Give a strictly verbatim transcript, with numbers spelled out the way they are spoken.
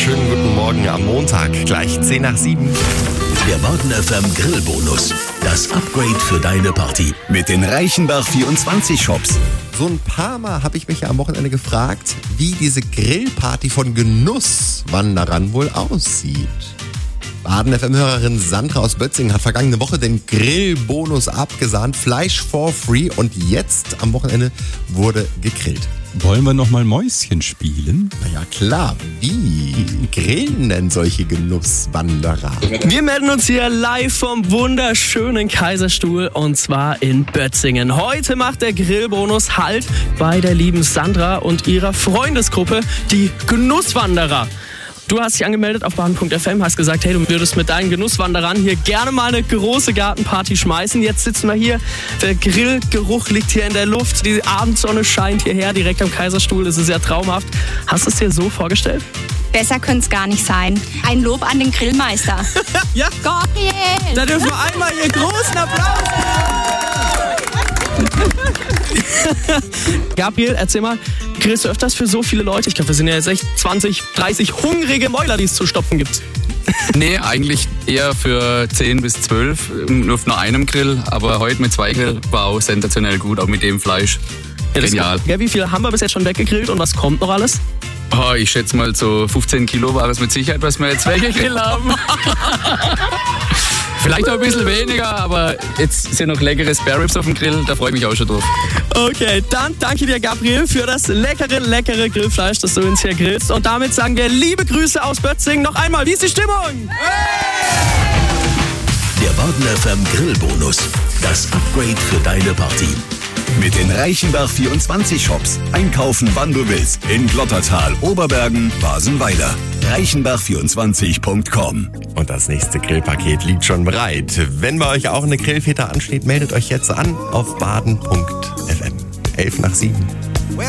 schönen guten Morgen am Montag, gleich zehn nach sieben. Der Baden F M Grillbonus. Das Upgrade für deine Party mit den Reichenbach vierundzwanzig Shops. So ein paar Mal habe ich mich ja am Wochenende gefragt, wie diese Grillparty von Genusswanderern wohl aussieht. Baden F M-Hörerin Sandra aus Bötzingen hat vergangene Woche den Grillbonus abgesahnt, Fleisch for free, und jetzt am Wochenende wurde gegrillt. Wollen wir nochmal Mäuschen spielen? Na ja, klar. Wie grillen denn solche Genusswanderer? Wir melden uns hier live vom wunderschönen Kaiserstuhl, und zwar in Bötzingen. Heute macht der Grillbonus Halt bei der lieben Sandra und ihrer Freundesgruppe, die Genusswanderer. Du hast dich angemeldet auf baden punkt f m, hast gesagt, hey, du würdest mit deinen Genusswanderern hier gerne mal eine große Gartenparty schmeißen. Jetzt sitzen wir hier, der Grillgeruch liegt hier in der Luft, die Abendsonne scheint hierher, direkt am Kaiserstuhl, das ist ja traumhaft. Hast du es dir so vorgestellt? Besser könnte es gar nicht sein. Ein Lob an den Grillmeister. Ja, Gabriel! Da dürfen wir einmal hier großen Applaus geben. Gabriel, erzähl mal, grillst du öfters für so viele Leute? Ich glaube, wir sind ja jetzt echt zwanzig, dreißig hungrige Mäuler, die es zu stopfen gibt. Nee, eigentlich eher für zehn bis zwölf, nur auf nur einem Grill. Aber heute mit zwei Grill war auch sensationell gut, auch mit dem Fleisch. Ja, Genial. Ja, wie viel haben wir bis jetzt schon weggegrillt und was kommt noch alles? Oh, ich schätze mal, so fünfzehn Kilo war es mit Sicherheit, was wir jetzt weggegrillt haben. Vielleicht auch ein bisschen weniger, aber jetzt sind noch leckere Spare Ribs auf dem Grill, da freue ich mich auch schon drauf. Okay, dann danke dir, Gabriel, für das leckere, leckere Grillfleisch, das du uns hier grillst. Und damit sagen wir liebe Grüße aus Bötzingen. Noch einmal, wie ist die Stimmung? Der Baden F M Grillbonus. Das Upgrade für deine Party. Mit den Reichenbach vierundzwanzig Shops. Einkaufen, wann du willst. In Glottertal, Oberbergen, Basenweiler. reichenbach vierundzwanzig punkt com. Und das nächste Grillpaket liegt schon bereit. Wenn bei euch auch eine Grillfete ansteht, meldet euch jetzt an auf baden punkt f m. elf nach sieben.